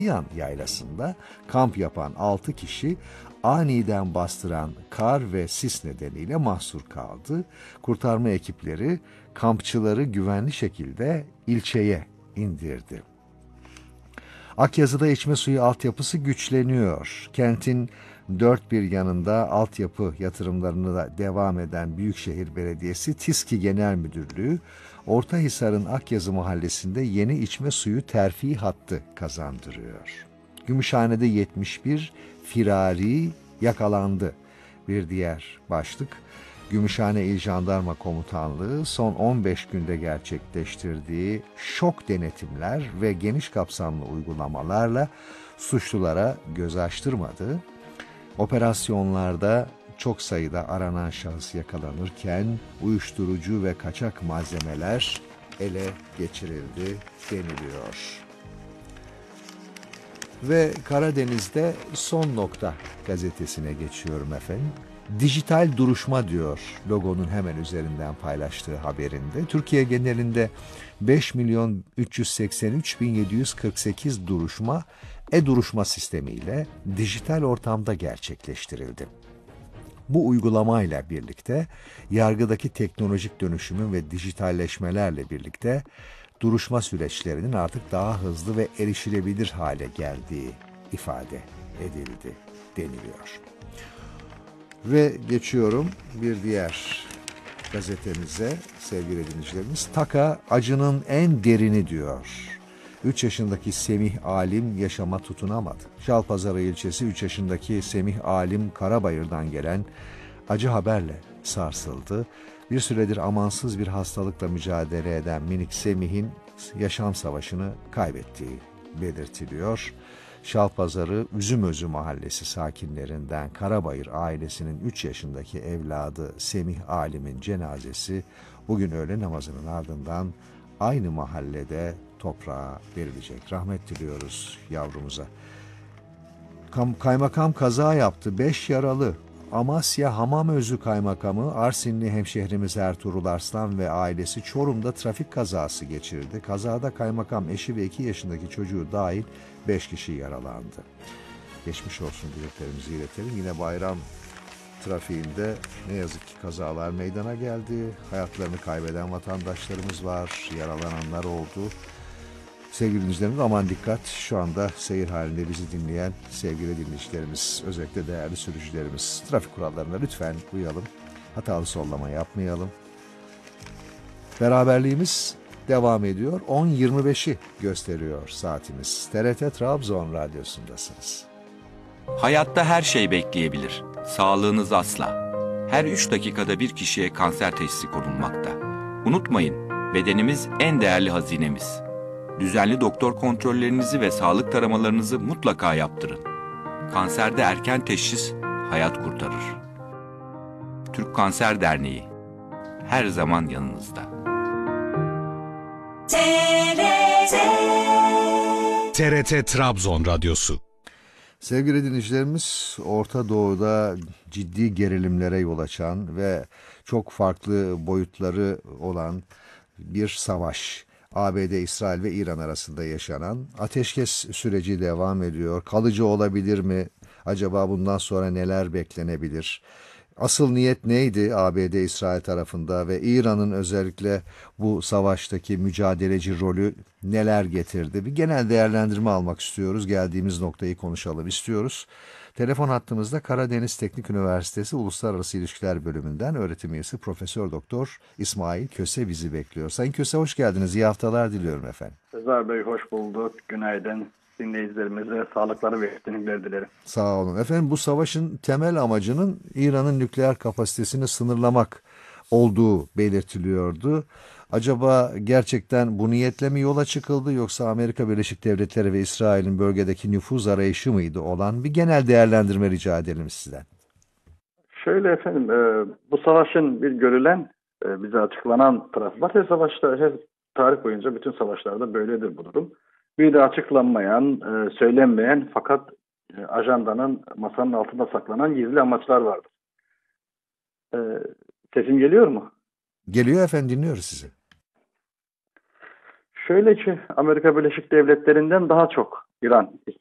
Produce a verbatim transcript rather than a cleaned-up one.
Yan yaylasında kamp yapan altı kişi aniden bastıran kar ve sis nedeniyle mahsur kaldı. Kurtarma ekipleri kampçıları güvenli şekilde ilçeye indirdi. Akyazı'da içme suyu altyapısı güçleniyor. Kentin dört bir yanında altyapı yatırımlarına da devam eden Büyükşehir Belediyesi TİSKİ Genel Müdürlüğü, Ortahisar'ın Akyazı mahallesinde yeni içme suyu terfi hattı kazandırıyor. Gümüşhane'de yetmiş bir firari yakalandı. Bir diğer başlık, Gümüşhane İl Jandarma Komutanlığı son on beş günde gerçekleştirdiği şok denetimler ve geniş kapsamlı uygulamalarla suçlulara göz açtırmadı. Operasyonlarda çok sayıda aranan şahıs yakalanırken uyuşturucu ve kaçak malzemeler ele geçirildi deniliyor. Ve Karadeniz'de Son Nokta gazetesine geçiyorum efendim. Dijital duruşma diyor logonun hemen üzerinden paylaştığı haberinde. Türkiye genelinde beş milyon üç yüz seksen üç bin yedi yüz kırk sekiz duruşma e-duruşma sistemiyle dijital ortamda gerçekleştirildi. Bu uygulamayla birlikte yargıdaki teknolojik dönüşümün ve dijitalleşmelerle birlikte duruşma süreçlerinin artık daha hızlı ve erişilebilir hale geldiği ifade edildi deniliyor. Ve geçiyorum bir diğer gazetemize sevgili dinleyicilerimiz. Taka acının en derini diyor. üç yaşındaki Semih Alim yaşama tutunamadı. Şalpazarı ilçesi üç yaşındaki Semih Alim Karabayır'dan gelen acı haberle sarsıldı. Bir süredir amansız bir hastalıkla mücadele eden minik Semih'in yaşam savaşını kaybettiği belirtiliyor. Şalpazarı Üzümözü mahallesi sakinlerinden Karabayır ailesinin üç yaşındaki evladı Semih Alim'in cenazesi bugün öğle namazının ardından aynı mahallede toprağa verilecek. Rahmet diliyoruz yavrumuza. Kaymakam kaza yaptı. Beş yaralı. Amasya Hamamözü Kaymakamı Arsinli hemşehrimiz Ertuğrul Arslan ve ailesi Çorum'da trafik kazası geçirdi. Kazada kaymakam eşi ve iki yaşındaki çocuğu dahil beş kişi yaralandı. Geçmiş olsun dileklerimizi iletelim. Yine bayram trafiğinde ne yazık ki kazalar meydana geldi. Hayatlarını kaybeden vatandaşlarımız var, yaralananlar oldu. Sevgili dinleyicilerimiz aman dikkat, şu anda seyir halinde bizi dinleyen sevgili dinleyicilerimiz, özellikle değerli sürücülerimiz, trafik kurallarına lütfen uyalım, hatalı sollama yapmayalım. Beraberliğimiz devam ediyor, on yirmi beşi gösteriyor saatimiz. T R T Trabzon Radyosu'ndasınız. Hayatta her şey bekleyebilir, sağlığınız asla. Her üç dakikada bir kişiye kanser teşhisi konulmakta. Unutmayın, bedenimiz en değerli hazinemiz. Düzenli doktor kontrollerinizi ve sağlık taramalarınızı mutlaka yaptırın. Kanserde erken teşhis hayat kurtarır. Türk Kanser Derneği her zaman yanınızda. T R T T R T Trabzon Radyosu. Sevgili dinleyicilerimiz, Orta Doğu'da ciddi gerilimlere yol açan ve çok farklı boyutları olan bir savaş, A B D, İsrail ve İran arasında yaşanan ateşkes süreci devam ediyor. Kalıcı olabilir mi? Acaba bundan sonra neler beklenebilir? Asıl niyet neydi A B D, İsrail tarafında ve İran'ın özellikle bu savaştaki mücadeleci rolü neler getirdi? Bir genel değerlendirme almak istiyoruz. Geldiğimiz noktayı konuşalım istiyoruz. Telefon hattımızda Karadeniz Teknik Üniversitesi Uluslararası İlişkiler Bölümünden öğretim üyesi Profesör Doktor İsmail Köse bizi bekliyor. Sayın Köse hoş geldiniz. İyi haftalar diliyorum efendim. Sezer Bey hoş bulduk. Günaydın. Dinleyicilerimize sağlıkları ve etkinlikler dilerim. Sağ olun. Efendim bu savaşın temel amacının İran'ın nükleer kapasitesini sınırlamak olduğu belirtiliyordu. Acaba gerçekten bu niyetle mi yola çıkıldı yoksa Amerika Birleşik Devletleri ve İsrail'in bölgedeki nüfuz arayışı mıydı olan bir genel değerlendirme rica edelim sizden. Şöyle efendim, e, bu savaşın bir görülen, e, bize açıklanan tarafı var. Her savaşta, her tarih boyunca bütün savaşlarda böyledir bu durum. Bir de açıklanmayan, e, söylenmeyen fakat e, ajandanın masanın altında saklanan gizli amaçlar vardır. E, sesim geliyor mu? Geliyor efendim, dinliyoruz sizi. Şöyle ki Amerika Birleşik Devletleri'nden daha çok İran